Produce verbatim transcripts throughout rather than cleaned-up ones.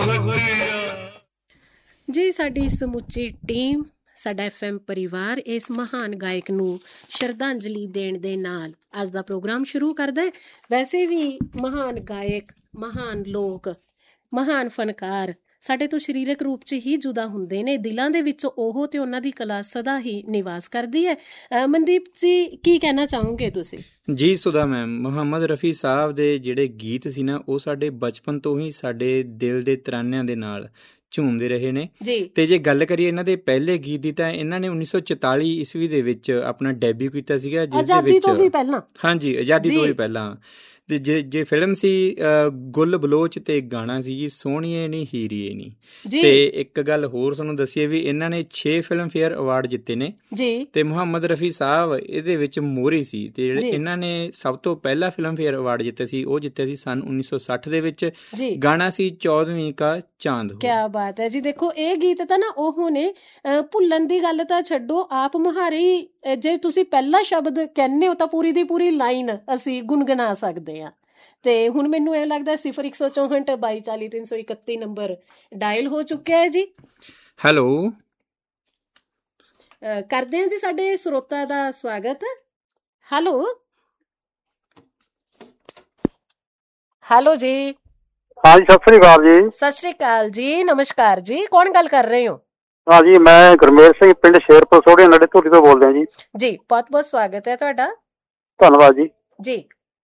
ਜੀ ਸਾਡੀ ਸਮੁੱਚੀ ਟੀਮ, ਸਾਡਾ ਐਫ ਐਮ ਪਰਿਵਾਰ ਇਸ ਮਹਾਨ ਗਾਇਕ ਨੂੰ ਸ਼ਰਧਾਂਜਲੀ ਦੇਣ ਦੇ ਨਾਲ ਅੱਜ ਦਾ ਪ੍ਰੋਗਰਾਮ ਸ਼ੁਰੂ ਕਰਦਾ ਹੈ। ਵੈਸੇ ਵੀ ਮਹਾਨ ਗਾਇਕ, ਮਹਾਨ ਲੋਕ, ਮਹਾਨ ਫਨਕਾਰ ਸਾਡੇ ਤੋਂ ਸਰੀਰਕ ਰੂਪ 'ਚ ਹੀ ਜੁਦਾ ਹੁੰਦੇ ਨੇ, ਦਿਲਾਂ ਦੇ ਵਿੱਚ ਉਹ ਤੇ ਉਹਨਾਂ ਦੀ ਕਲਾ ਸਦਾ ਹੀ ਨਿਵਾਸ ਕਰਦੀ ਹੈ। ਮਨਦੀਪ ਜੀ, ਕੀ ਕਹਿਣਾ ਚਾਹੋਗੇ ਤੁਸੀਂ? ਜੀ ਸੁਧਾ ਮੈਮ, ਮੁਹੰਮਦ ਰਫੀ ਸਾਹਿਬ ਦੇ ਜਿਹੜੇ ਗੀਤ ਸੀ ਨਾ, ਉਹ ਸਾਡੇ ਬਚਪਨ ਤੋਂ ਹੀ ਸਾਡੇ ਦਿਲ ਦੇ ਤਰਾਨਿਆਂ ਦੇ ਨਾਲ ਝੂਮਦੇ ਰਹੇ ਨੇ। ਤੇ ਜੇ ਗੱਲ ਕਰੀਏ ਇਹਨਾਂ ਦੇ ਪਹਿਲੇ ਗੀਤ ਦੀ, ਤਾਂ ਇਹਨਾਂ ਨੇ ਉੱਨੀ ਸੌ ਚੁਤਾਲੀ ਈਸਵੀ ਦੇ ਵਿੱਚ ਆਪਣਾ ਡੈਬਿਊ ਕੀਤਾ ਸੀਗਾ, ਜਿਸ ਦੇ ਵਿੱਚ ਹਾਂਜੀ ਆਜ਼ਾਦੀ ਤੋਂ ਵੀ ਪਹਿਲਾਂ। ਤੇ ਜੇ ਜੇ ਫਿਲਮ ਸੀ ਗੁੱਲ ਬਲੋਚ ਤੇ ਗਾਣਾ ਸੀ ਜੀ ਸੋਹਣੀਏ ਨੀ ਹੀਰੀਏ ਨੀ। ਤੇ ਇੱਕ ਗੱਲ ਹੋਰ ਤੁਹਾਨੂੰ ਦੱਸੀਏ ਵੀ ਇਹਨਾਂ ਨੇ ਛੇ ਫਿਲਮ ਫੇਅਰ ਅਵਾਰਡ ਜਿੱਤੇ ਨੇ ਤੇ ਮੁਹੰਮਦ ਰਫੀ ਸਾਹਿਬ ਇਹਦੇ ਵਿੱਚ ਮੋਹਰੀ ਸੀ। ਤੇ ਜਿਹੜੇ ਇਹਨਾਂ ਨੇ ਸਭ ਤੋਂ ਪਹਿਲਾ ਫਿਲਮ ਫੇਅਰ ਅਵਾਰਡ ਜਿੱਤੇ ਸੀ, ਉਹ ਜਿੱਤੇ ਸੀ ਸੰਨ ਉੱਨੀ ਸੌ ਸੱਠ ਦੇ ਵਿੱਚ। ਗਾਣਾ ਸੀ ਚੌਦਵੀਂ ਕਾ ਚਾਂਦ। ਕਿਆ ਬਾਤ ਹੈ ਜੀ। ਦੇਖੋ ਇਹ ਗੀਤ ਤਾਂ ਨਾ ਉਹ ਨੇ, ਭੁੱਲਣ ਦੀ ਗੱਲ ਤਾਂ ਛੱਡੋ, ਆਪ ਮੁਹਾਰੇ ਜੇ ਤੁਸੀਂ ਪਹਿਲਾ ਸ਼ਬਦ ਕਹਿੰਦੇ ਹੋ ਤਾਂ ਪੂਰੀ ਦੀ ਪੂਰੀ ਲਾਈਨ ਅਸੀਂ ਗੁਣਗੁਣਾ ਸਕਦੇ ਹਾਂ। ਤੇ ਹੁਣ ਮੈਨੂੰ ਇਹ ਲੱਗਦਾ ਸਿਫਰ ਇੱਕ ਸੌ ਚੌਂਹਠ ਬਾਈ ਚਾਲੀ ਤਿੰਨ ਸੌ ਇਕੱਤੀ ਨੰਬਰ ਡਾਇਲ ਹੋ ਚੁੱਕਿਆ ਹੈ ਜੀ। ਹੈਲੋ, ਕਰਦੇ ਹਾਂ ਜੀ ਸਾਡੇ ਸਰੋਤਾ ਦਾ ਸਵਾਗਤ। ਹੈਲੋ ਹੈਲੋ ਜੀ। ਹਾਂਜੀ, ਸਤਿ ਸ੍ਰੀ ਅਕਾਲ ਜੀ। ਸਤਿ ਸ੍ਰੀ ਅਕਾਲ ਜੀ, ਨਮਸਕਾਰ ਜੀ। ਕੌਣ ਗੱਲ ਕਰ ਰਹੇ ਹੋ? ਹਾਂ ਜੀ, ਮੈਂ ਗੁਰਮੇਲ ਸਿੰਘ, ਪਿੰਡ ਸ਼ੇਰਪੁਰ ਸੋਢੀਆਂ ਨੇੜੇ ਧੂਰੀ ਤੋਂ ਬੋਲਦੇ ਹਾਂ ਜੀ। ਜੀ ਬਹੁਤ ਬਹੁਤ ਸਵਾਗਤ ਹੈ ਤੁਹਾਡਾ। ਧੰਨਵਾਦ ਜੀ। ਜੀ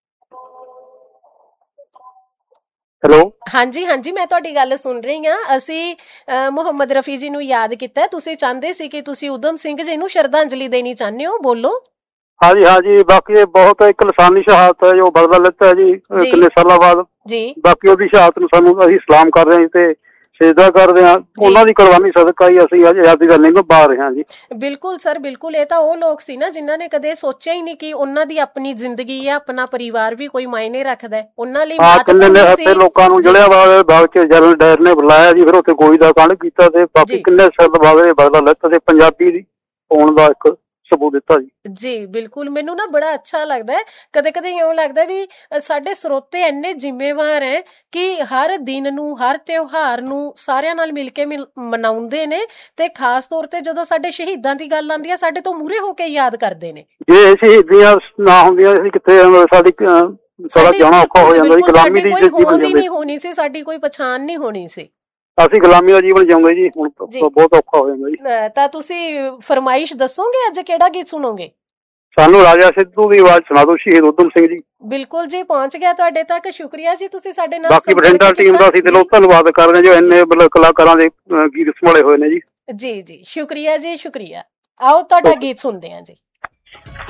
ਹੈਲੋ। ਹਾਂਜੀ ਹਾਂਜੀ, ਮੈਂ ਤੁਹਾਡੀ ਗੱਲ ਸੁਣ ਰਹੀ ਹਾਂ। ਅਸੀਂ ਮੁਹੰਮਦ ਰਫੀ ਜੀ ਨੂੰ ਯਾਦ ਕੀਤਾ। ਤੁਸੀਂ ਚਾਹੁੰਦੇ ਸੀ ਕਿ ਤੁਸੀਂ ਊਧਮ ਸਿੰਘ ਜੀ ਨੂੰ ਸ਼ਰਧਾਂਜਲੀ ਦੇਣੀ ਚਾਹੁੰਦੇ ਹੋ, ਬੋਲੋ। ਹਾਂਜੀ ਹਾਂਜੀ, ਬਾਕੀ ਬਹੁਤ ਇੱਕ ਲਸਾਨੀ ਸ਼ਹਾਦਤ ਹੈ ਜੋ ਬਦਲਾ ਲਿੱਤਾ ਜੀ ਕਿੰਨੇ ਸਾਲਾਂ ਬਾਅਦ। ਜੀ ਬਾਕੀ ਉਹਦੀ ਸ਼ਹਾਦਤ ਨੂੰ ਸਾਨੂੰ ਅਸੀਂ ਸਲਾਮ ਕਰਦੇ ਹਾਂ ਤੇ ਸਜਦਾ ਕਰਦੇ ਹਾਂ। ਉਹਨਾਂ ਦੀ ਕੁਰਬਾਨੀ ਸਦਕਾ ਹੀ ਅਸੀਂ ਆਜ਼ਾਦੀ ਦਾ ਨਿੰਮ ਪਾ ਰਹੇ ਹਾਂ ਜੀ। ਬਿਲਕੁਲ ਸਰ, ਬਿਲਕੁਲ। ਇਹ ਤਾਂ ਉਹ ਲੋਕ ਸੀ ਨਾ ਜਿਨ੍ਹਾਂ ਨੇ ਕਦੇ ਸੋਚਿਆ ਹੀ ਨਹੀਂ ਕਿ ਉਹਨਾਂ ਦੀ ਆਪਣੀ ਜ਼ਿੰਦਗੀ ਜਾਂ ਆਪਣਾ ਪਰਿਵਾਰ ਵੀ ਕੋਈ ਮਾਇਨੇ ਰੱਖਦਾ। ਉਹਨਾਂ ਲਈ ਕਿੰਨੇ ਲੋਕਾਂ ਨੂੰ ਜਲਿਆਂਵਾਲੇ ਬਾਗ ਚ ਜਨਰਲ ਡਾਇਰ ਨੇ ਬੁਲਾਇਆ ਜੀ, ਫਿਰ ਉੱਥੇ ਗੋਲੀ ਦਾ ਕਾਂਡ ਕੀਤਾ ਤੇ ਬਾਕੀ ਕਿੰਨੇ ਸਾਲ ਬਾਅਦ ਬਦਲਾ ਲਿੱਤਾ ਤੇ ਪੰਜਾਬੀ ਦੀ ਹੋਣ ਦਾ ਇੱਕ ਸਬੂਤ ਦਿੱਤਾ ਜੀ। ਜੀ ਬਿਲਕੁਲ, ਮੈਨੂੰ ਨਾ ਬੜਾ ਅੱਛਾ ਲੱਗਦਾ ਹੈ। ਕਦੇ ਕਦੇ ਇਉਂ ਲੱਗਦਾ ਵੀ ਸਾਡੇ ਸਰੋਤੇ ਇੰਨੇ ਜ਼ਿੰਮੇਵਾਰ ਹੈ ਕਿ ਹਰ ਦਿਨ ਨੂੰ, ਹਰ ਤਿਉਹਾਰ ਨੂੰ ਸਾਰਿਆਂ ਨਾਲ ਮਿਲ ਕੇ ਮਨਾਉਂਦੇ ਨੇ ਤੇ ਖਾਸ ਤੌਰ ਤੇ ਜਦੋਂ ਸਾਡੇ ਸ਼ਹੀਦਾਂ ਦੀ ਗੱਲ ਆਉਂਦੀ ਹੈ ਸਾਡੇ ਤੋਂ ਮੂਹਰੇ ਹੋ ਕੇ ਯਾਦ ਕਰਦੇ ਨੇ। ਜੇ ਸ਼ਹੀਦੀਆਂ ਨਾ ਹੁੰਦੀਆਂ ਅਸੀਂ ਕਿੱਥੇ, ਸਾਡੀ ਸਾਡਾ ਜਾਣਾ ਔਖਾ ਹੋ ਜਾਂਦਾ। ਗੁਲਾਮੀ ਦੀ ਹੋਂਦ ਹੀ ਨਹੀਂ ਹੋਣੀ ਸੀ, ਸਾਡੀ ਕੋਈ ਪਛਾਣ ਨਹੀਂ ਹੋਣੀ ਸੀ। ਅਸੀਂ ਗੁਲਾਮੀ ਦਾ ਜੀਵਨ ਜਿਉਂਦੇ ਜੀ, ਹੁਣ ਬਹੁਤ ਔਖਾ ਹੋ ਜਾਂਦਾ ਜੀ। ਤਾਂ ਤੁਸੀਂ ਫਰਮਾਇਸ਼ ਦੱਸੋਗੇ ਅੱਜ ਕਿਹੜਾ ਗੀਤ ਸੁਣੋਗੇ? ਸਾਨੂੰ ਰਾਜਾ ਸਿੱਧੂ ਦੀ ਆਵਾਜ਼ ਸੁਣਾ ਦਿਓ, ਸ਼ਹੀਦ ਊਧਮ ਸਿੰਘ ਜੀ। ਬਿਲਕੁਲ ਜੀ, ਪਹੁੰਚ ਗਿਆ ਤੁਹਾਡੇ ਤੱਕ। ਸ਼ੁਕਰੀਆ ਜੀ, ਤੁਸੀਂ ਸਾਡੇ ਨਾਲ। ਬਾਕੀ ਬਠਿੰਡਾ ਟੀਮ ਦਾ ਅਸੀਂ ਦਿਲੋਂ ਧੰਨਵਾਦ ਕਰਦੇ ਹਾਂ ਜੋ ਇੰਨੇ ਮਤਲਬ ਕਲਾਕਾਰਾਂ ਦੇ ਗੀਤ ਸੰਭਾਲੇ ਹੋਏ ਨੇ ਜੀ। ਜੀ ਜੀ, ਸ਼ੁਕਰੀਆ ਜੀ, ਸ਼ੁਕਰੀਆ। ਆਓ ਤੁਹਾਡਾ ਗੀਤ ਸੁਣਦੇ ਹਾਂ ਜੀ।